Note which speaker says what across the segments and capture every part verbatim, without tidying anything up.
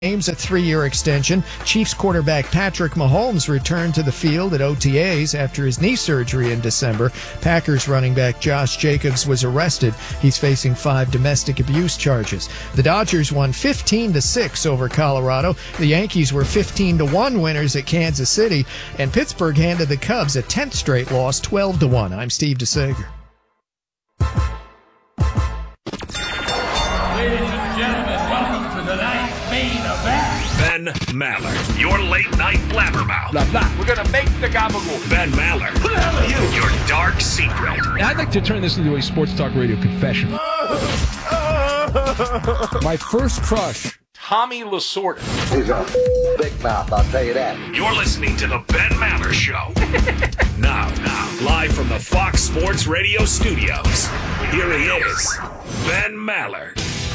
Speaker 1: Games, a three-year extension. Chiefs quarterback Patrick Mahomes returned to the field at O T As after his knee surgery in December. Packers running back Josh Jacobs was arrested. He's facing five domestic abuse charges. The Dodgers won fifteen to six over Colorado. The Yankees were fifteen to one winners at Kansas City. And Pittsburgh handed the Cubs a tenth straight loss, twelve to one. I'm Steve DeSager.
Speaker 2: Ben Maller, your late-night blabbermouth.
Speaker 3: Blah, blah. We're going to make the gabagool.
Speaker 2: Ben Maller. Who the hell are you? Your dark secret.
Speaker 4: I'd like to turn this into a sports talk radio confession. My first crush,
Speaker 3: Tommy Lasorda.
Speaker 5: He's a big mouth, I'll tell you that.
Speaker 2: You're listening to the Ben Maller Show. now, now, live from the Fox Sports Radio studios, here he is, Ben Maller.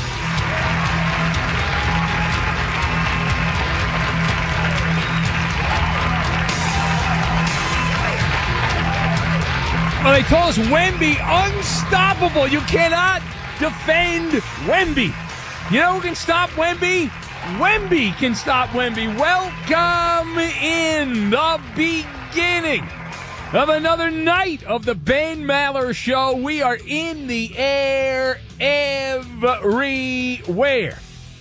Speaker 4: Well, they told us Wemby unstoppable. You cannot defend Wemby. You know who can stop Wemby? Wemby can stop Wemby. Welcome in the beginning of another night of the Ben Maller Show. We are in the air everywhere.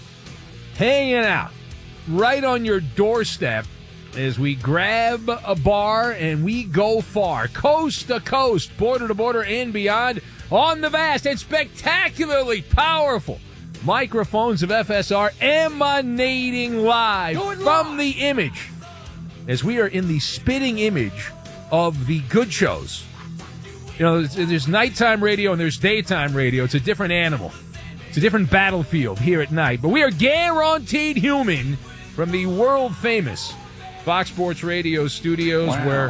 Speaker 4: Hanging out right on your doorstep as we grab a bar and we go far, coast to coast, border to border, and beyond, on the vast and spectacularly powerful microphones of F S R, emanating live from the image, as we are in the spitting image of the good shows. You know, there's, there's nighttime radio and there's daytime radio. It's a different animal. It's a different battlefield here at night. But we are guaranteed human from the world-famous Fox Sports Radio studios, wow, where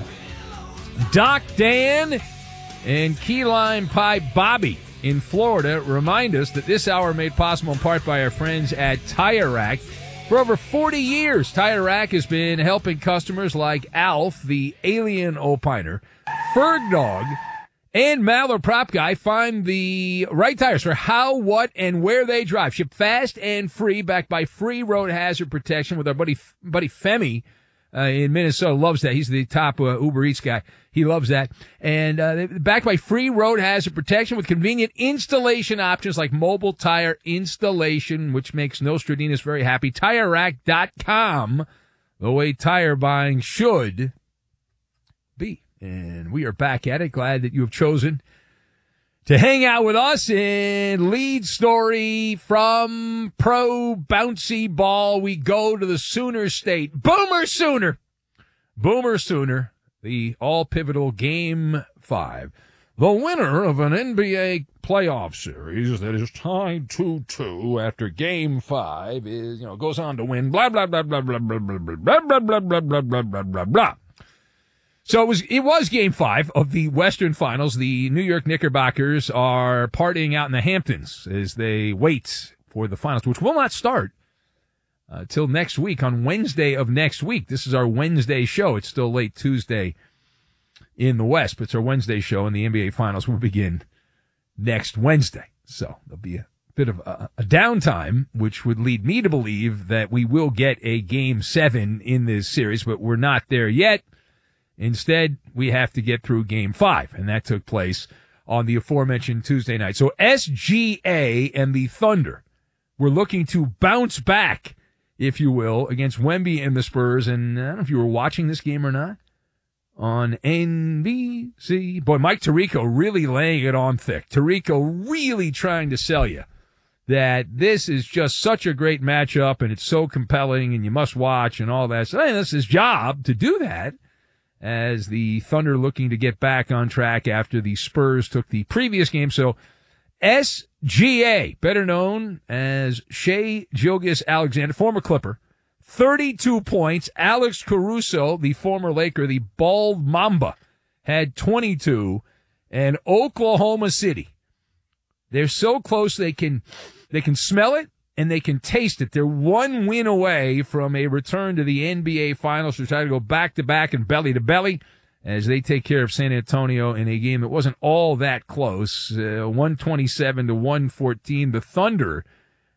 Speaker 4: Doc Dan and Key Lime Pie Bobby in Florida remind us that this hour made possible in part by our friends at Tire Rack. For over forty years, Tire Rack has been helping customers like Alf, the alien opiner, Ferg Dog, and Maller Prop Guy find the right tires for how, what, and where they drive. Ship fast and free, backed by free road hazard protection with our buddy, buddy Femi. Uh, in Minnesota, loves that. He's the top uh, Uber Eats guy. He loves that. And uh, backed by free road hazard protection with convenient installation options like mobile tire installation, which makes Nostradamus very happy. Tire Rack dot com, the way tire buying should be. And we are back at it. Glad that you have chosen to hang out with us. And lead story from Pro Bouncy Ball, we go to the Sooner State. Boomer Sooner! Boomer Sooner, the all-pivotal Game five. The winner of an N B A playoff series that is tied two two after Game five is, you know, goes on to win blah, blah, blah, blah, blah, blah, blah, blah, blah, blah, blah, blah, blah, blah, blah, blah, blah. So it was, it was Game five of the Western Finals. The New York Knickerbockers are partying out in the Hamptons as they wait for the finals, which will not start uh, till next week, on Wednesday of next week. This is our Wednesday show. It's still late Tuesday in the West, but it's our Wednesday show, and the N B A Finals will begin next Wednesday. So there'll be a bit of a, a downtime, which would lead me to believe that we will get a Game seven in this series, but we're not there yet. Instead, we have to get through Game five, and that took place on the aforementioned Tuesday night. So S G A and the Thunder were looking to bounce back, if you will, against Wemby and the Spurs. And I don't know if you were watching this game or not on N B C. Boy, Mike Tirico really laying it on thick. Tirico really trying to sell you that this is just such a great matchup, and it's so compelling, and you must watch, and all that. So hey, that's his job to do that, as the Thunder looking to get back on track after the Spurs took the previous game. So S G A, better known as Shai Gilgeous-Alexander, former Clipper, thirty-two points. Alex Caruso, the former Laker, the bald Mamba, had twenty-two. And Oklahoma City, they're so close they can they can smell it and they can taste it. They're one win away from a return to the N B A Finals to try to go back-to-back and belly-to-belly as they take care of San Antonio in a game that wasn't all that close, uh, one twenty-seven to one fourteen. The Thunder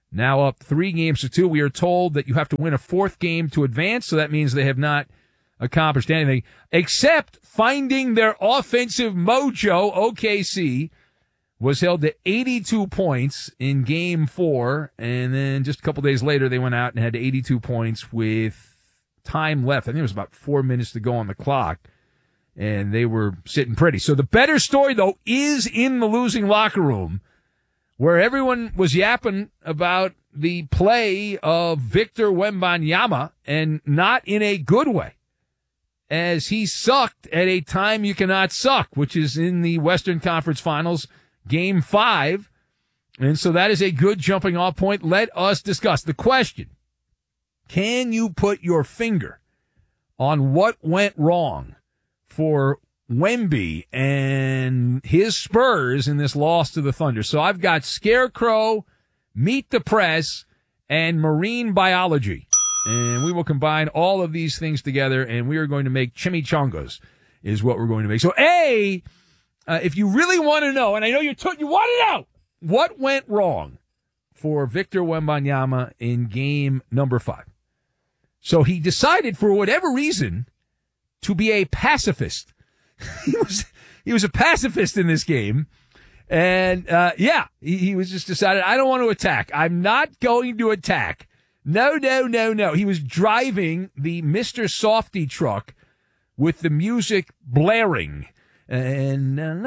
Speaker 4: now up three games to two. We are told that you have to win a fourth game to advance, so that means they have not accomplished anything except finding their offensive mojo. O K C was held to eighty-two points in game four, and then just a couple days later they went out and had eighty-two points with time left. I think it was about four minutes to go on the clock, and they were sitting pretty. So the better story, though, is in the losing locker room, where everyone was yapping about the play of Victor Wembanyama, and not in a good way, as he sucked at a time you cannot suck, which is in the Western Conference Finals, Game five. And so that is a good jumping off point. Let us discuss the question. Can you put your finger on what went wrong for Wemby and his Spurs in this loss to the Thunder? So I've got Scarecrow, Meet the Press, and Marine Biology. And we will combine all of these things together, and we are going to make chimichangas is what we're going to make. So, A, uh, if you really want to know, and I know you took, you want to know, what went wrong for Victor Wembanyama in game number five? So he decided, for whatever reason, to be a pacifist. he was he was a pacifist in this game. And, uh, yeah, he, he was just decided, I don't want to attack. I'm not going to attack. No, no, no, no. He was driving the Mister Softy truck with the music blaring. And uh,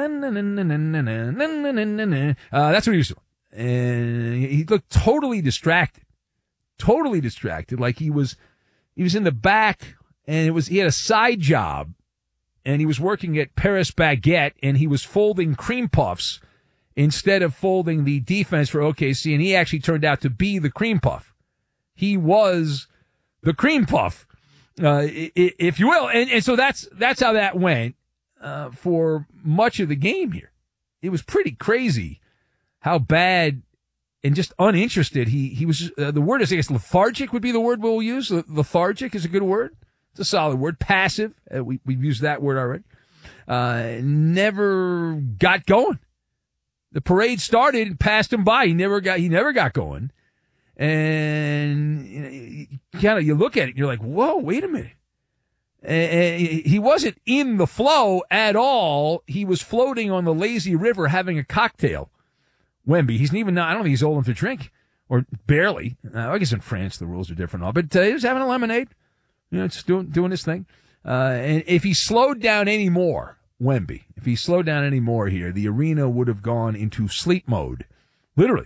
Speaker 4: that's what he was doing. And he looked totally distracted. Totally distracted. Like he was he was in the back, and it was he had a side job, and he was working at Paris Baguette, and he was folding cream puffs instead of folding the defense for O K C, and he actually turned out to be the cream puff. He was the cream puff, uh, if you will. And, and so that's that's how that went uh, for much of the game here. It was pretty crazy how bad and just uninterested he, he was. Uh, the word is, I guess, lethargic would be the word we'll use. Lethargic is a good word. It's a solid word. Passive. Uh, we, we've used that word already. Uh, never got going. The parade started and passed him by. He never got, he never got going. And you know, you kind of, you look at it and you're like, whoa, wait a minute. And he wasn't in the flow at all. He was floating on the lazy river having a cocktail. Wemby. He's even not, I don't think he's old enough to drink, or barely. Uh, I guess in France the rules are different, all, but uh, he was having a lemonade. You know, just doing, doing his thing. Uh, and if he slowed down any more, Wemby, if he slowed down any more here, the arena would have gone into sleep mode. Literally.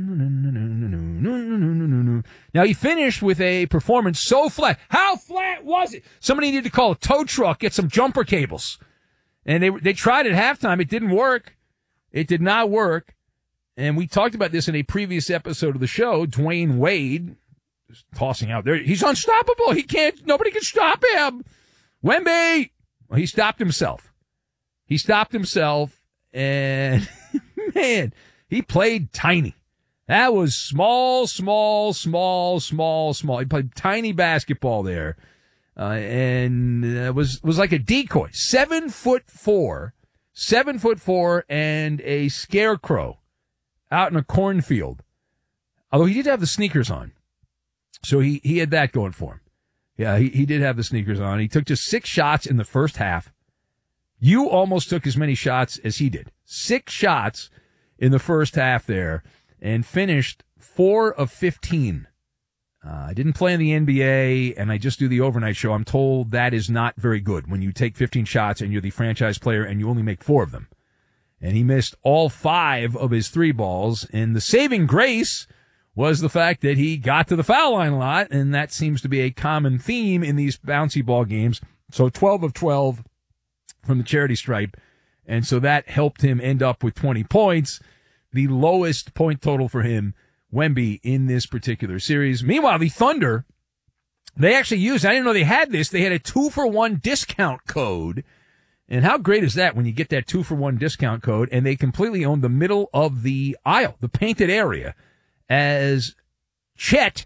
Speaker 4: Now, he finished with a performance so flat. How flat was it? Somebody needed to call a tow truck, get some jumper cables. And they they tried at halftime. It didn't work. It did not work. And we talked about this in a previous episode of the show. Dwayne Wade is tossing out there. He's unstoppable. He can't, nobody can stop him. Wemby! Well, he stopped himself. He stopped himself, and man, he played tiny. That was small, small, small, small, small. He played tiny basketball there, uh, and it was was like a decoy. Seven foot four, seven foot four, and a scarecrow out in a cornfield. Although he did have the sneakers on, so he he had that going for him. Yeah, he he did have the sneakers on. He took just six shots in the first half. You almost took as many shots as he did. Six shots in the first half there, and finished four of fifteen. Uh, I didn't play in the N B A, and I just do the overnight show. I'm told that is not very good when you take fifteen shots and you're the franchise player and you only make four of them. And he missed all five of his three balls, and the saving grace was the fact that he got to the foul line a lot, and that seems to be a common theme in these bouncy ball games. So twelve of twelve from the charity stripe, and so that helped him end up with twenty points, the lowest point total for him, Wemby, in this particular series. Meanwhile, the Thunder, they actually used, I didn't know they had this, they had a two-for-one discount code. And how great is that when you get that two-for-one discount code, and they completely own the middle of the aisle, the painted area, as Chet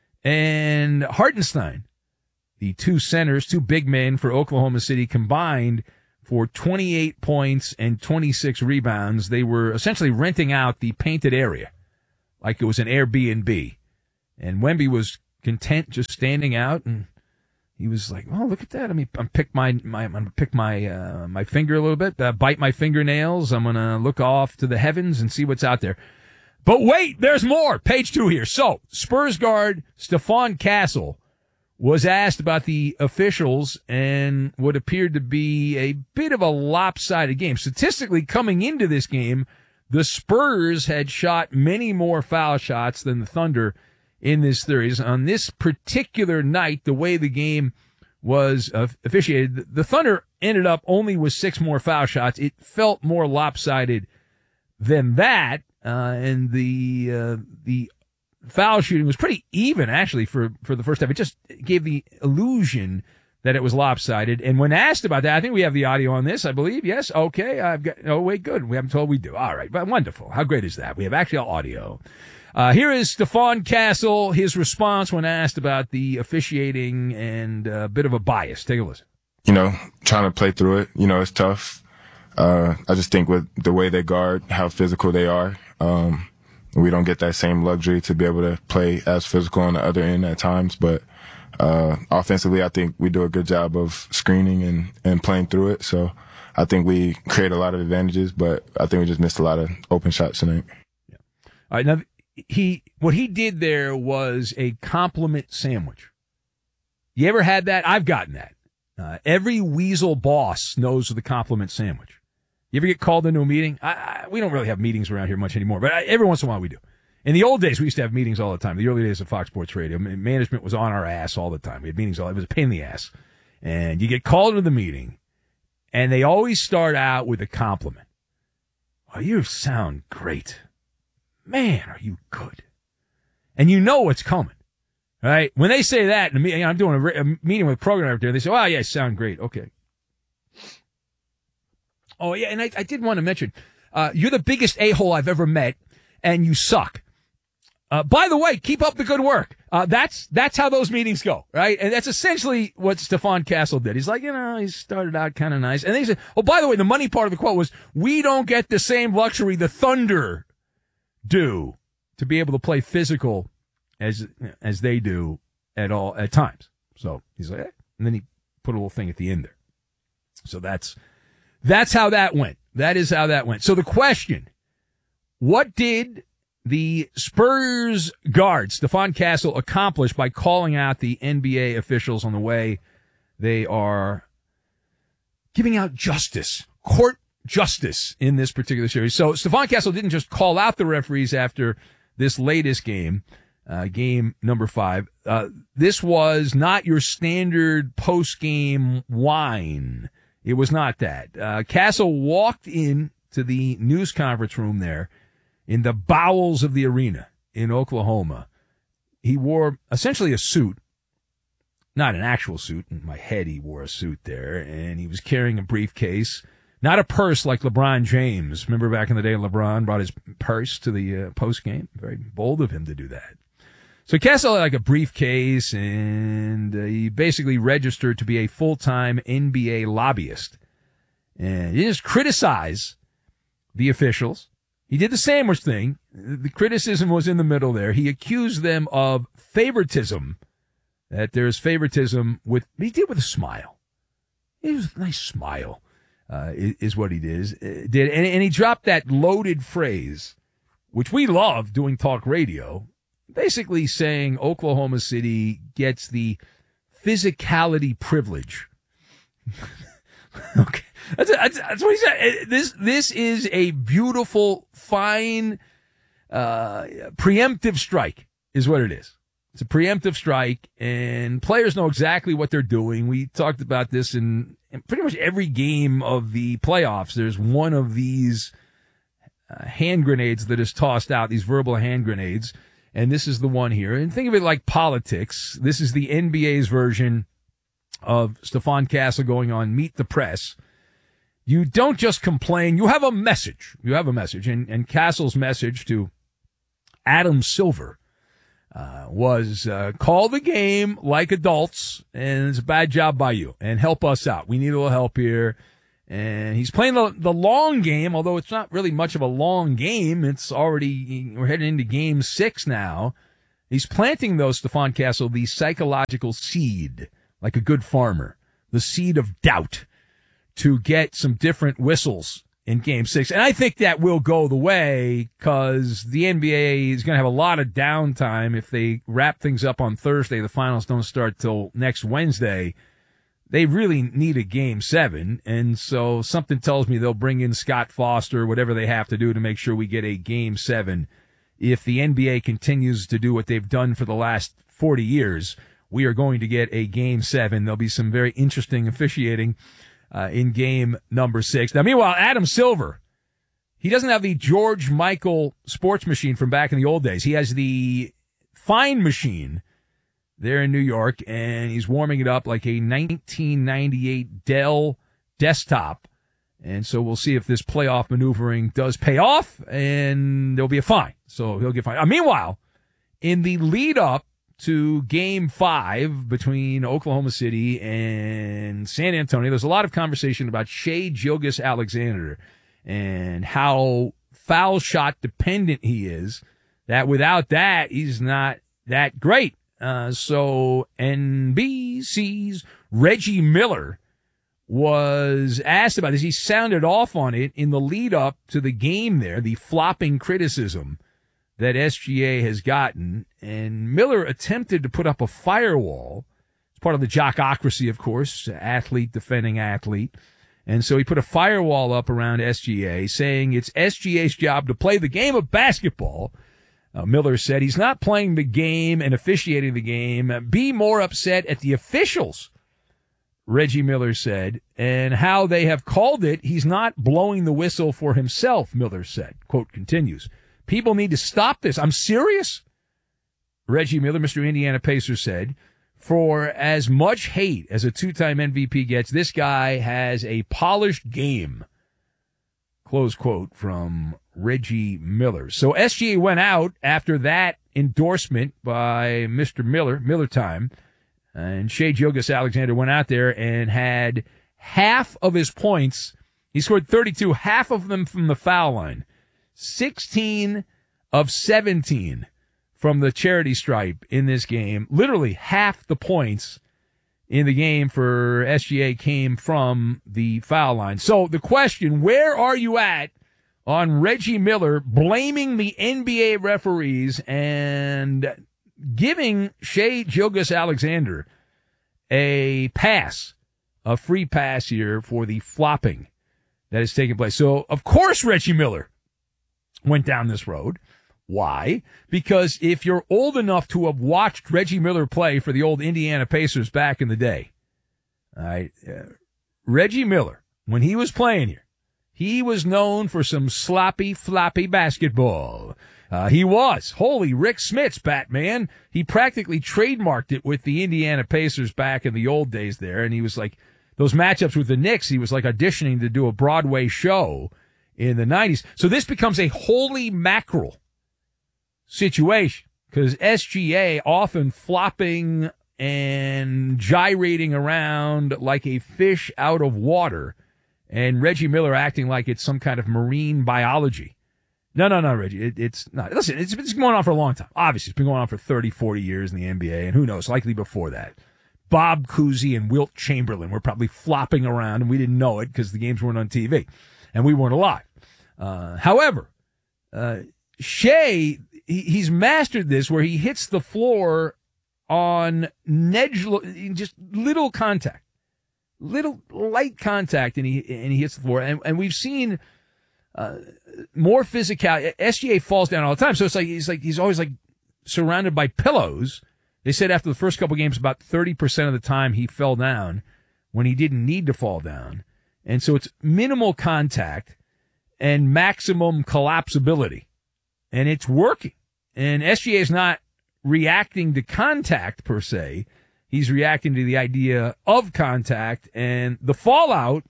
Speaker 4: and Hartenstein, the two centers, two big men for Oklahoma City, combined for twenty-eight points and twenty-six rebounds. They were essentially renting out the painted area like it was an Airbnb. And Wemby was content just standing out, and he was like, "Oh, look at that! I mean, I'm pick my, my I'm gonna pick my uh, my finger a little bit, uh, bite my fingernails. I'm gonna look off to the heavens and see what's out there." But wait, there's more. Page two here. So Spurs guard Stephon Castle was asked about the officials and what appeared to be a bit of a lopsided game. Statistically, coming into this game, the Spurs had shot many more foul shots than the Thunder in this series. On this particular night, the way the game was uh, officiated, the Thunder ended up only with six more foul shots. It felt more lopsided than that, uh, and the uh, the foul shooting was pretty even, actually, for, for the first half. It just gave the illusion that it was lopsided. And when asked about that, I think we have the audio on this, I believe. Yes? Okay. I've got, oh, wait, good. We haven't told we do. All right. But wonderful. How great is that? We have actual audio. Uh, here is Stephon Castle, his response when asked about the officiating and a bit of a bias. Take a listen.
Speaker 6: You know, trying to play through it, you know, it's tough. Uh, I just think with the way they guard, how physical they are, um, we don't get that same luxury to be able to play as physical on the other end at times. But uh, offensively, I think we do a good job of screening and, and playing through it. So I think we create a lot of advantages, but I think we just missed a lot of open shots tonight.
Speaker 4: Yeah. All right, now, he what he did there was a compliment sandwich. You ever had that? I've gotten that. Uh, every weasel boss knows the compliment sandwich. You ever get called into a meeting? I, I, we don't really have meetings around here much anymore, but I, every once in a while we do. In the old days, we used to have meetings all the time. The early days of Fox Sports Radio, management was on our ass all the time. We had meetings all. It was a pain in the ass. And you get called into the meeting, and they always start out with a compliment. "Oh, you sound great. Man, are you good?" And you know what's coming, right? When they say that, and I'm doing a, a meeting with a program up there, they say, "Oh, yeah, sound great. Okay." Oh, yeah, and I, I did want to mention, uh, you're the biggest a-hole I've ever met, and you suck. Uh, by the way, keep up the good work. Uh, that's, that's how those meetings go, right? And that's essentially what Stephon Castle did. He's like, you know, he started out kind of nice. And then he said, oh, by the way, the money part of the quote was, "We don't get the same luxury the Thunder do to be able to play physical as, as they do at all, at times." So he's like, eh. And then he put a little thing at the end there. So that's, That's how that went. That is how that went. So the question, what did the Spurs guard, Stephon Castle, accomplish by calling out the N B A officials on the way they are giving out justice, court justice in this particular series? So Stephon Castle didn't just call out the referees after this latest game, uh, game number five. Uh, this was not your standard post-game whine. It was not that. Uh, Castle walked in to the news conference room there in the bowels of the arena in Oklahoma. He wore essentially a suit, not an actual suit. In my head, he wore a suit there, and he was carrying a briefcase, not a purse like LeBron James. Remember back in the day, LeBron brought his purse to the uh, post game? Very bold of him to do that. So Castle had like a briefcase, and uh, he basically registered to be a full-time N B A lobbyist. And he just criticized the officials. He did the sandwich thing. The criticism was in the middle there. He accused them of favoritism, that there's favoritism with, he did with a smile. It was a nice smile, uh, is, is what he did. Is, uh, did and, and he dropped that loaded phrase, which we love doing talk radio, basically saying Oklahoma City gets the physicality privilege. Okay. That's, that's, that's what he said. This, this is a beautiful, fine, uh, preemptive strike is what it is. It's a preemptive strike, and players know exactly what they're doing. We talked about this in, in pretty much every game of the playoffs. There's one of these uh, hand grenades that is tossed out, these verbal hand grenades. And this is the one here. And think of it like politics. This is the N B A's version of Stephon Castle going on Meet the Press. You don't just complain. You have a message. You have a message. And, and Castle's message to Adam Silver uh, was uh, call the game like adults, and it's a bad job by you. And help us out. We need a little help here. And he's playing the, the long game, although it's not really much of a long game. It's already, we're heading into game six now. He's planting, though, Stephon Castle, the psychological seed, like a good farmer, the seed of doubt, to get some different whistles in game six. And I think that will go the way, because the N B A is going to have a lot of downtime if they wrap things up on Thursday. The finals don't start till next Wednesday. They really need a game seven, and so something tells me they'll bring in Scott Foster, whatever they have to do to make sure we get a game seven. If the N B A continues to do what they've done for the last forty years, we are going to get a game seven. There'll be some very interesting officiating uh, in game number six. Now, meanwhile, Adam Silver, he doesn't have the George Michael sports machine from back in the old days. He has the Fine machine there in New York, and he's warming it up like a nineteen ninety-eight Dell desktop. And so we'll see if this playoff maneuvering does pay off, and there'll be a fine. So he'll get fined. Uh, meanwhile, in the lead up to game five between Oklahoma City and San Antonio, there's a lot of conversation about Shai Gilgeous-Alexander and how foul shot dependent he is, that without that, he's not that great. Uh, so N B C's Reggie Miller was asked about this. He sounded off on it in the lead up to the game there, the flopping criticism that S G A has gotten. And Miller attempted to put up a firewall. It's part of the jockocracy, of course, athlete defending athlete. And so he put a firewall up around S G A, saying it's S G A's job to play the game of basketball. Uh, Miller said he's not playing the game and officiating the game. Be more upset at the officials, Reggie Miller said, and how they have called it. He's not blowing the whistle for himself, Miller said. Quote continues, people need to stop this. I'm serious. Reggie Miller, Mister Indiana Pacers, said, for as much hate as a two-time M V P gets, this guy has a polished game. Close quote from Reggie Miller. So S G A went out after that endorsement by Mister Miller, Miller time, and Shai Gilgeous-Alexander went out there and had half of his points. He scored thirty-two, half of them from the foul line, sixteen of seventeen from the charity stripe in this game. Literally half the points in the game for S G A came from the foul line. So the question, where are you at on Reggie Miller blaming the N B A referees and giving Shai Gilgeous-Alexander a pass, a free pass here for the flopping that is taking place? So, of course, Reggie Miller went down this road. Why? Because if you're old enough to have watched Reggie Miller play for the old Indiana Pacers back in the day, all right, uh, Reggie Miller, when he was playing here, he was known for some sloppy, floppy basketball. Uh, he was. Holy Rick Smits, Batman. He practically trademarked it with the Indiana Pacers back in the old days there, and he was like, those matchups with the Knicks, he was like auditioning to do a Broadway show in the nineties. So this becomes a holy mackerel situation, because S G A often flopping and gyrating around like a fish out of water, and Reggie Miller acting like it's some kind of marine biology. No, no, no, Reggie, it, it's not. Listen, it's been going on for a long time. Obviously, it's been going on for thirty, forty years in the N B A, and who knows, likely before that. Bob Cousy and Wilt Chamberlain were probably flopping around, and we didn't know it because the games weren't on T V, and we weren't alive. Uh, however, uh, Shai, he, he's mastered this where he hits the floor on nedge, just little contact, little light contact, and he and he hits the floor. And, and we've seen uh, more physical. S G A falls down all the time, so it's like he's like he's always like surrounded by pillows. They said after the first couple games, about thirty percent of the time he fell down when he didn't need to fall down, and so it's minimal contact and maximum collapsibility. And it's working. And S G A is not reacting to contact per se. He's reacting to the idea of contact. And the fallout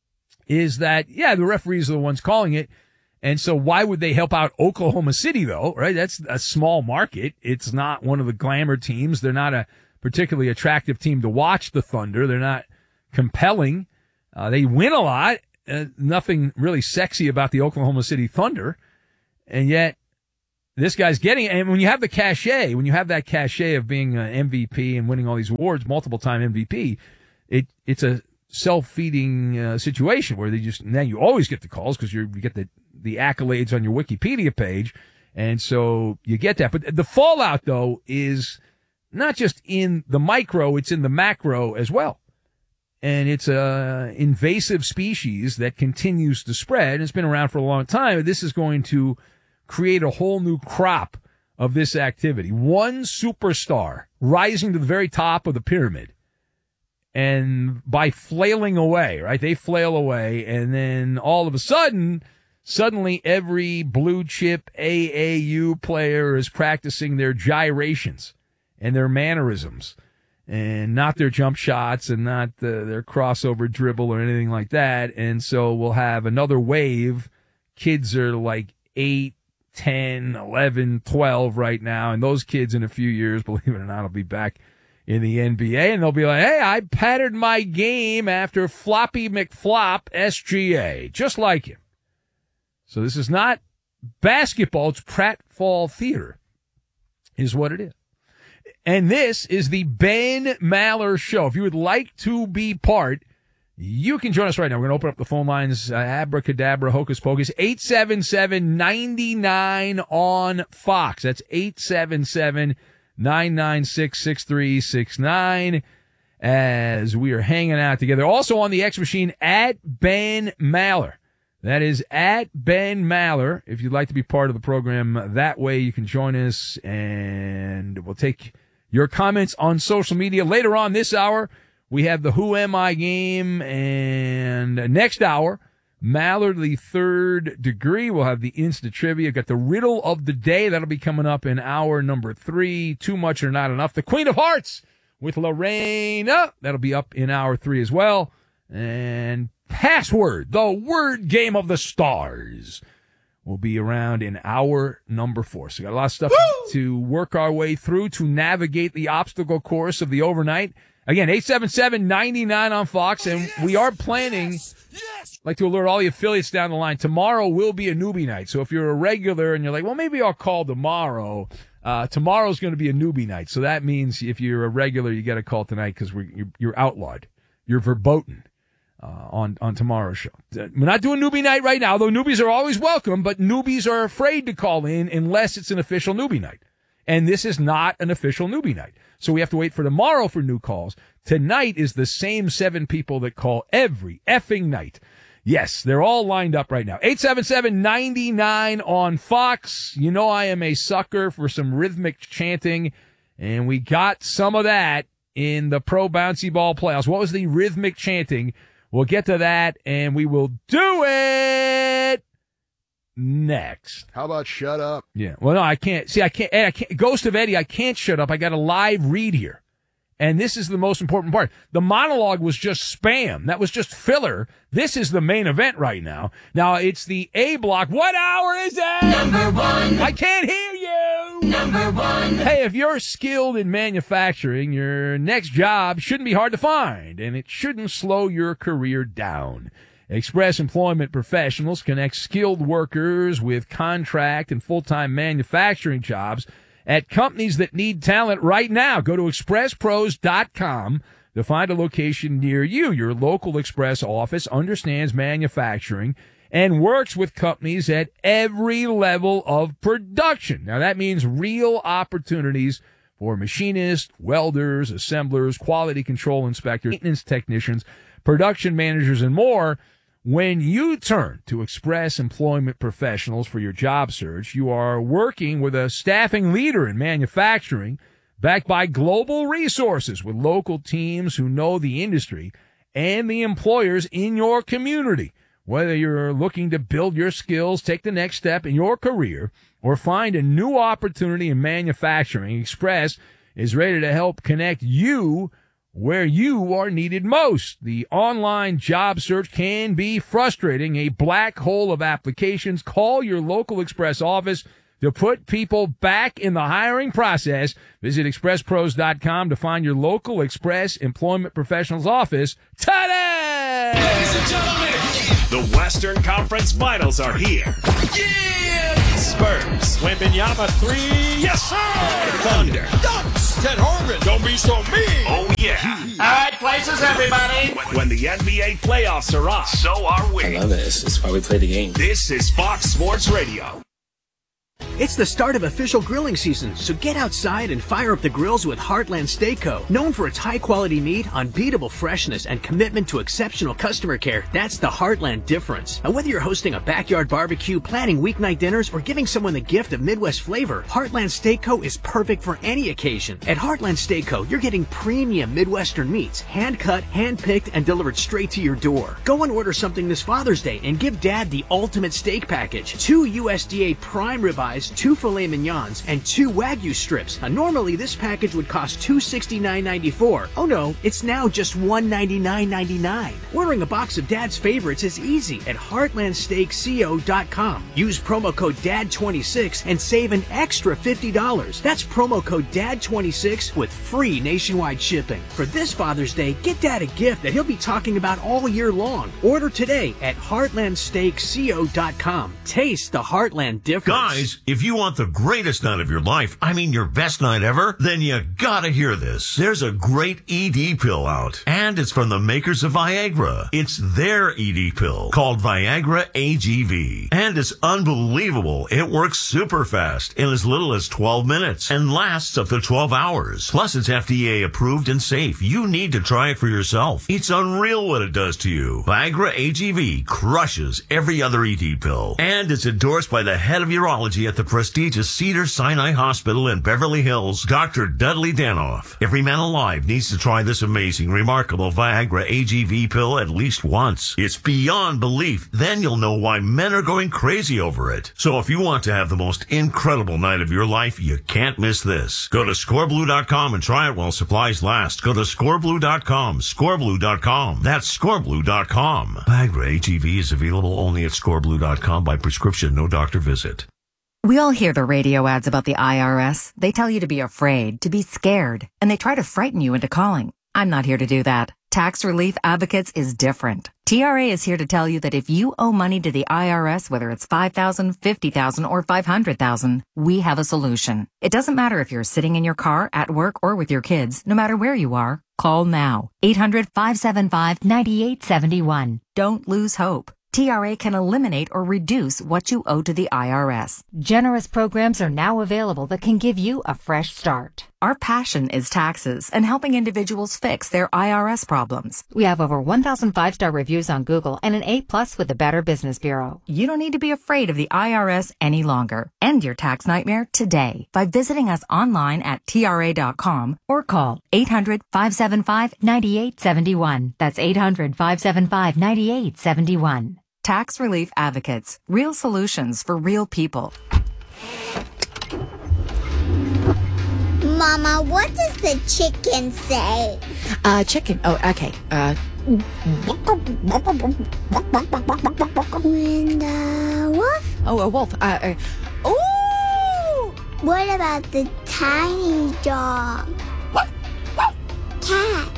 Speaker 4: is that, yeah, the referees are the ones calling it. And so why would they help out Oklahoma City, though, right? That's a small market. It's not one of the glamour teams. They're not a particularly attractive team to watch, the Thunder. They're not compelling. Uh, they win a lot. Uh, nothing really sexy about the Oklahoma City Thunder. And yet, this guy's getting it. And when you have the cachet, when you have that cachet of being an M V P and winning all these awards, multiple-time M V P, it it's a self-feeding uh, situation where they just, now you always get the calls because you get the, the accolades on your Wikipedia page. And so you get that. But the fallout, though, is not just in the micro, it's in the macro as well. And it's a invasive species that continues to spread. It's been around for a long time. This is going to create a whole new crop of this activity. One superstar rising to the very top of the pyramid. And by flailing away, right? They flail away. And then all of a sudden, suddenly every blue chip A A U player is practicing their gyrations and their mannerisms and not their jump shots and not the, their crossover dribble or anything like that. And so we'll have another wave. Kids are like eight, ten, eleven, twelve right now. And those kids in a few years, believe it or not, will be back in the N B A. And they'll be like, hey, I patterned my game after Floppy McFlop S G A, just like him. So this is not basketball. It's pratfall theater is what it is. And this is the Ben Maller Show. If you would like to be part, you can join us right now. We're going to open up the phone lines. Uh, abracadabra, hocus pocus. eight seven seven, nine nine on Fox. That's eight seven seven, nine nine six, six three six nine as we are hanging out together. Also on the X machine, at Ben Maller. That is at Ben Maller. If you'd like to be part of the program that way, you can join us, and we'll take your comments on social media. Later on this hour, we have the Who Am I game, and next hour, Maller, the third degree. We'll have the Insta Trivia. Got the Riddle of the Day. That'll be coming up in hour number three. Too Much or Not Enough. The Queen of Hearts with Lorena. That'll be up in hour three as well. And Password, the word game of the stars, will be around in hour number four. So we got a lot of stuff Woo! to work our way through to navigate the obstacle course of the overnight. Again, eight seven seven, nine nine on Fox, and we are planning, yes, yes. like to alert all the affiliates down the line, tomorrow will be a newbie night. So if you're a regular and you're like, well, maybe I'll call tomorrow, uh, tomorrow's going to be a newbie night. So that means if you're a regular, you got to call tonight because we're you're, you're outlawed. You're verboten. Uh, on, on tomorrow's show. We're not doing newbie night right now, though newbies are always welcome, but newbies are afraid to call in unless it's an official newbie night. And this is not an official newbie night. So we have to wait for tomorrow for new calls. Tonight is the same seven people that call every effing night. Yes, they're all lined up right now. eight seven seven, nine nine on Fox. You know I am a sucker for some rhythmic chanting, and we got some of that in the Pro Bouncy Ball playoffs. What was the rhythmic chanting? We'll get to that, and we will do it next.
Speaker 7: How about shut up?
Speaker 4: Yeah. Well, no, I can't. See, I can't. I can't. Ghost of Eddie, I can't shut up. I got a live read here. And this is the most important part. The monologue was just spam. That was just filler. This is the main event right now. Now, it's the A block. What hour is it?
Speaker 8: Number one.
Speaker 4: I can't hear you.
Speaker 8: Number one.
Speaker 4: Hey, if you're skilled in manufacturing, your next job shouldn't be hard to find, and it shouldn't slow your career down. Express Employment Professionals connect skilled workers with contract and full-time manufacturing jobs at companies that need talent right now. Go to express pros dot com to find a location near you. Your local Express office understands manufacturing and works with companies at every level of production. Now, that means real opportunities for machinists, welders, assemblers, quality control inspectors, maintenance technicians, production managers, and more. When you turn to Express Employment Professionals for your job search, you are working with a staffing leader in manufacturing, backed by global resources with local teams who know the industry and the employers in your community. Whether you're looking to build your skills, take the next step in your career, or find a new opportunity in manufacturing, Express is ready to help connect you where you are needed most. The online job search can be frustrating, a black hole of applications. Call your local Express office to put people back in the hiring process. Visit express pros dot com to find your local Express Employment Professionals office today.
Speaker 2: Ladies and gentlemen, the Western Conference Finals are here. Yeah! Spurs.
Speaker 3: Wembanyama three. Yes, sir.
Speaker 2: Thunder.
Speaker 3: Dunks. Ted Harmon. Don't be so mean.
Speaker 2: Oh, yeah.
Speaker 3: All right, places, everybody.
Speaker 2: When, when the N B A playoffs are on, so are we.
Speaker 7: I love it. It's, it's why we play the game.
Speaker 2: This is Fox Sports Radio.
Speaker 8: It's the start of official grilling season, so get outside and fire up the grills with Heartland Steak Co. Known for its high-quality meat, unbeatable freshness, and commitment to exceptional customer care, that's the Heartland difference. And whether you're hosting a backyard barbecue, planning weeknight dinners, or giving someone the gift of Midwest flavor, Heartland Steak Co. is perfect for any occasion. At Heartland Steak Co., you're getting premium Midwestern meats, hand-cut, hand-picked, and delivered straight to your door. Go and order something this Father's Day and give Dad the ultimate steak package. Two U S D A prime ribeyes, two filet mignons, and two Wagyu strips. Now, normally this package would cost two hundred sixty-nine dollars and ninety-four cents. Oh no, it's now just one hundred ninety-nine dollars and ninety-nine cents. Ordering a box of Dad's favorites is easy at heartland steak co dot com. Use promo code D A D twenty-six and save an extra fifty dollars. That's promo code D A D twenty-six with free nationwide shipping. For this Father's Day, get Dad a gift that he'll be talking about all year long. Order today at heartland steak co dot com. Taste the Heartland difference.
Speaker 9: Guys, if you want the greatest night of your life, I mean your best night ever, then you gotta hear this. There's a great E D pill out, and it's from the makers of Viagra. It's their E D pill called Viagra A G V, and it's unbelievable. It works super fast in as little as twelve minutes and lasts up to twelve hours. Plus, it's F D A approved and safe. You need to try it for yourself. It's unreal what it does to you. Viagra A G V crushes every other E D pill, and it's endorsed by the head of urology at the prestigious Cedars-Sinai Hospital in Beverly Hills, Doctor Dudley Danoff. Every man alive needs to try this amazing, remarkable Viagra A G V pill at least once. It's beyond belief. Then you'll know why men are going crazy over it. So if you want to have the most incredible night of your life, you can't miss this. Go to score blue dot com and try it while supplies last. Go to score blue dot com, score blue dot com. That's score blue dot com. Viagra A G V is available only at score blue dot com by prescription, no doctor visit.
Speaker 10: We all hear the radio ads about the I R S. They tell you to be afraid, to be scared, and they try to frighten you into calling. I'm not here to do that. Tax Relief Advocates is different. T R A is here to tell you that if you owe money to the I R S, whether it's five thousand dollars, fifty thousand dollars, or five hundred thousand dollars, we have a solution. It doesn't matter if you're sitting in your car, at work, or with your kids. No matter where you are, call now. eight hundred, five seven five, nine eight seven one. Don't lose hope. T R A can eliminate or reduce what you owe to the I R S.
Speaker 11: Generous programs are now available that can give you a fresh start.
Speaker 10: Our passion is taxes and helping individuals fix their I R S problems.
Speaker 11: We have over one thousand five-star reviews on Google and an A plus with the Better Business Bureau.
Speaker 10: You don't need to be afraid of the I R S any longer. End your tax nightmare today by visiting us online at T R A dot com or call eight hundred, five seven five, nine eight seven one. That's eight hundred, five seven five, nine eight seven one. Tax Relief Advocates. Real solutions for real people.
Speaker 12: Mama, what does the chicken say?
Speaker 13: Uh, chicken. Oh, okay. Uh.
Speaker 12: And, uh, wolf?
Speaker 13: Oh, a wolf. Uh, uh. Ooh!
Speaker 12: What about the tiny dog? Cat?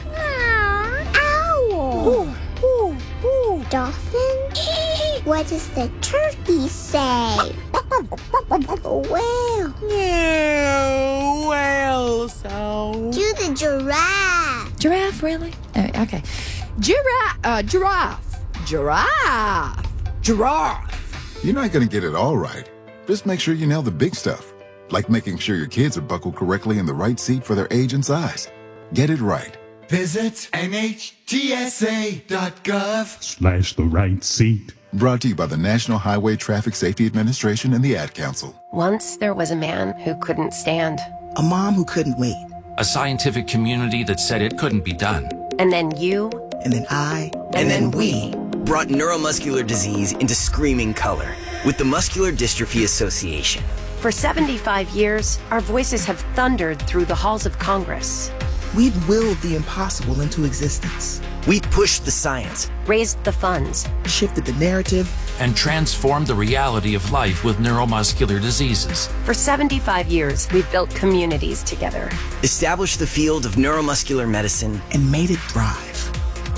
Speaker 12: Owl?
Speaker 13: Ooh, ooh, ooh.
Speaker 12: Dolphin? What does the turkey say? Whale?
Speaker 13: Yeah, whale sound.
Speaker 12: Do the giraffe.
Speaker 13: Giraffe, really? Uh, okay. Giraffe. Uh, giraffe. Giraffe. Giraffe.
Speaker 14: You're not going to get it all right. Just make sure you nail the big stuff, like making sure your kids are buckled correctly in the right seat for their age and size. Get it right.
Speaker 15: Visit N H T S A dot gov
Speaker 16: slash the right seat.
Speaker 14: Brought to you by the National Highway Traffic Safety Administration and the Ad Council.
Speaker 17: Once there was a man who couldn't stand.
Speaker 18: A mom who couldn't wait.
Speaker 19: A scientific community that said it couldn't be done.
Speaker 17: And then you.
Speaker 18: And then I.
Speaker 17: And, and then, then we.
Speaker 20: Brought neuromuscular disease into screaming color with the Muscular Dystrophy Association.
Speaker 17: For seventy-five years, our voices have thundered through the halls of Congress.
Speaker 18: We've willed the impossible into existence.
Speaker 20: We've pushed the science,
Speaker 17: raised the funds,
Speaker 18: shifted the narrative,
Speaker 19: and transformed the reality of life with neuromuscular diseases.
Speaker 17: For seventy-five years, we've built communities together,
Speaker 20: established the field of neuromuscular medicine,
Speaker 18: and made it thrive.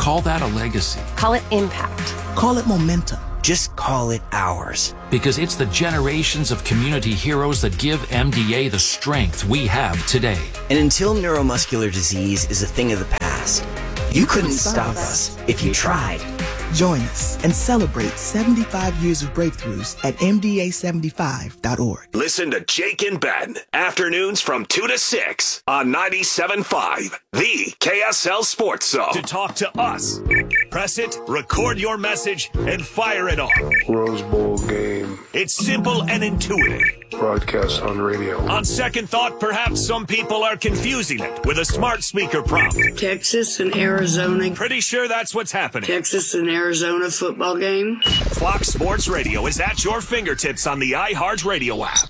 Speaker 19: Call that a legacy.
Speaker 17: Call it impact.
Speaker 18: Call it momentum.
Speaker 20: Just call it ours.
Speaker 19: Because it's the generations of community heroes that give M D A the strength we have today.
Speaker 20: And until neuromuscular disease is a thing of the past, you couldn't stop us if you tried.
Speaker 18: Join us and celebrate seventy-five years of breakthroughs at M D A seventy-five dot org.
Speaker 2: Listen to Jake and Ben, afternoons from two to six on ninety-seven point five, the K S L Sports Zone. To talk to us, press it, record your message, and fire it off.
Speaker 7: Rose Bowl game.
Speaker 2: It's simple and intuitive.
Speaker 7: Broadcast on radio.
Speaker 2: On second thought, perhaps some people are confusing it with a smart speaker prompt.
Speaker 21: Texas and Arizona.
Speaker 2: Pretty sure that's what's happening.
Speaker 21: Texas and Arizona football game.
Speaker 2: Fox Sports Radio is at your fingertips on the iHeartRadio app.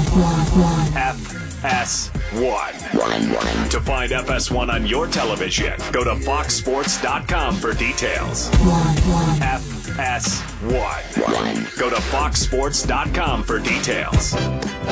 Speaker 2: F S one. To find F S one on your television, go to fox sports dot com for details. F S one. Go to fox sports dot com for details.